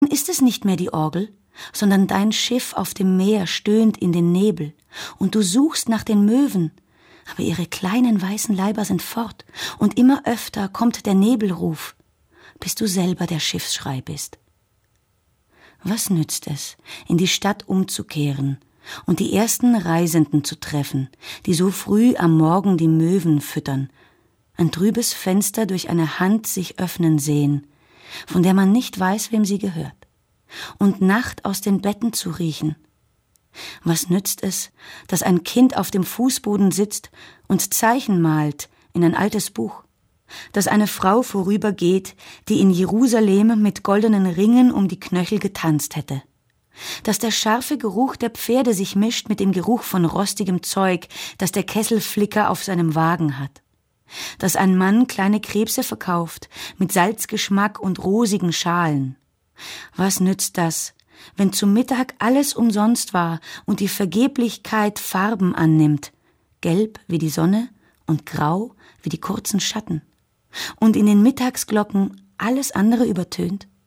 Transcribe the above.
ist es nicht mehr die Orgel, sondern dein Schiff auf dem Meer stöhnt in den Nebel, und du suchst nach den Möwen, aber ihre kleinen weißen Leiber sind fort, und immer öfter kommt der Nebelruf, bis du selber der Schiffsschrei bist. Was nützt es, in die Stadt umzukehren und die ersten Reisenden zu treffen, die so früh am Morgen die Möwen füttern, ein trübes Fenster durch eine Hand sich öffnen sehen, von der man nicht weiß, wem sie gehört, und Nacht aus den Betten zu riechen? Was nützt es, dass ein Kind auf dem Fußboden sitzt und Zeichen malt in ein altes Buch, dass eine Frau vorübergeht, die in Jerusalem mit goldenen Ringen um die Knöchel getanzt hätte, dass der scharfe Geruch der Pferde sich mischt mit dem Geruch von rostigem Zeug, das der Kesselflicker auf seinem Wagen hat, dass ein Mann kleine Krebse verkauft mit Salzgeschmack und rosigen Schalen. Was nützt das, wenn zum Mittag alles umsonst war und die Vergeblichkeit Farben annimmt, gelb wie die Sonne und grau wie die kurzen Schatten, und in den Mittagsglocken alles andere übertönt?